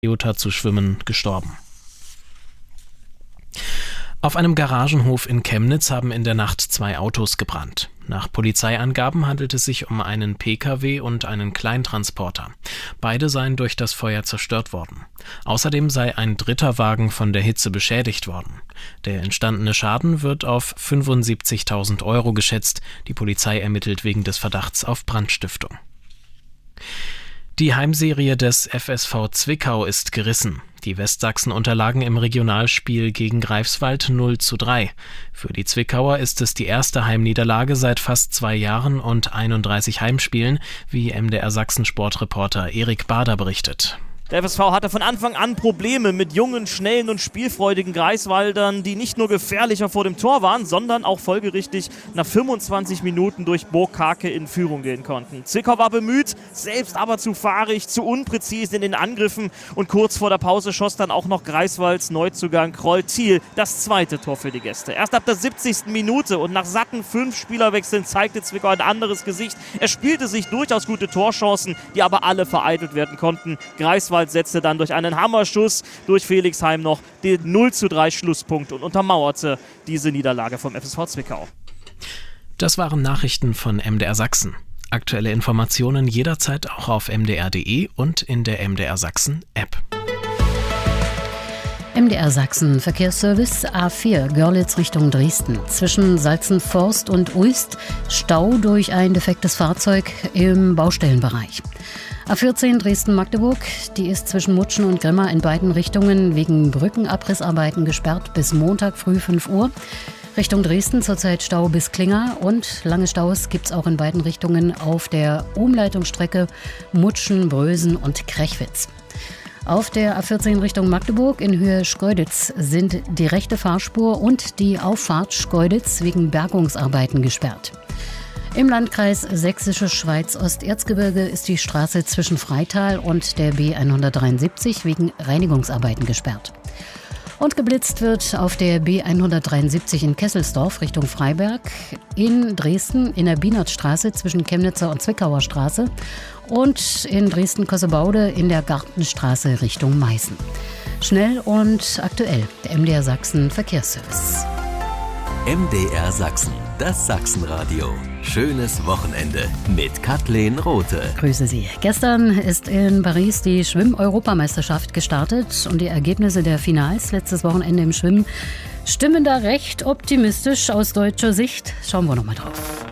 Utah zu schwimmen, gestorben. Auf einem Garagenhof in Chemnitz haben in der Nacht 2 Autos gebrannt. Nach Polizeiangaben handelt es sich um einen Pkw und einen Kleintransporter. Beide seien durch das Feuer zerstört worden. Außerdem sei ein dritter Wagen von der Hitze beschädigt worden. Der entstandene Schaden wird auf 75.000 € geschätzt. Die Polizei ermittelt wegen des Verdachts auf Brandstiftung. Die Heimserie des FSV Zwickau ist gerissen. Die Westsachsen unterlagen im Regionalspiel gegen Greifswald 0:3. Für die Zwickauer ist es die erste Heimniederlage seit fast 2 Jahren und 31 Heimspielen, wie MDR Sachsen-Sportreporter Erik Bader berichtet. Der FSV hatte von Anfang an Probleme mit jungen, schnellen und spielfreudigen Greifswaldern, die nicht nur gefährlicher vor dem Tor waren, sondern auch folgerichtig nach 25 Minuten durch Burg Karke in Führung gehen konnten. Zwickau war bemüht, selbst aber zu fahrig, zu unpräzise in den Angriffen und kurz vor der Pause schoss dann auch noch Greifswalds Neuzugang Kroll Thiel das zweite Tor für die Gäste. Erst ab der 70. Minute und nach satten 5 Spielerwechseln zeigte Zwickau ein anderes Gesicht. Er spielte sich durchaus gute Torchancen, die aber alle vereitelt werden konnten. Greifswald setzte dann durch einen Hammerschuss durch Felix Heim noch den 0:3 Schlusspunkt und untermauerte diese Niederlage vom FSV Zwickau. Das waren Nachrichten von MDR Sachsen. Aktuelle Informationen jederzeit auch auf mdr.de und in der MDR Sachsen App. MDR Sachsen Verkehrsservice A4 Görlitz Richtung Dresden. Zwischen Salzenforst und Uist Stau durch ein defektes Fahrzeug im Baustellenbereich. A14 Dresden-Magdeburg, die ist zwischen Mutschen und Grimma in beiden Richtungen wegen Brückenabrissarbeiten gesperrt bis Montag früh 5 Uhr. Richtung Dresden zurzeit Stau bis Klinger und lange Staus gibt es auch in beiden Richtungen auf der Umleitungsstrecke Mutschen, Brösen und Krechwitz. Auf der A14 Richtung Magdeburg in Höhe Schkeuditz sind die rechte Fahrspur und die Auffahrt Schkeuditz wegen Bergungsarbeiten gesperrt. Im Landkreis Sächsische Schweiz-Osterzgebirge ist die Straße zwischen Freital und der B173 wegen Reinigungsarbeiten gesperrt. Und geblitzt wird auf der B173 in Kesselsdorf Richtung Freiberg, in Dresden in der Bienertstraße zwischen Chemnitzer und Zwickauer Straße und in Dresden-Kossebaude in der Gartenstraße Richtung Meißen. Schnell und aktuell, der MDR Sachsen Verkehrsservice. MDR Sachsen, das Sachsenradio. Schönes Wochenende mit Kathleen Rothe. Grüße Sie. Gestern ist in Paris die Schwimm-Europameisterschaft gestartet und die Ergebnisse der Finals letztes Wochenende im Schwimmen stimmen da recht optimistisch aus deutscher Sicht. Schauen wir nochmal drauf.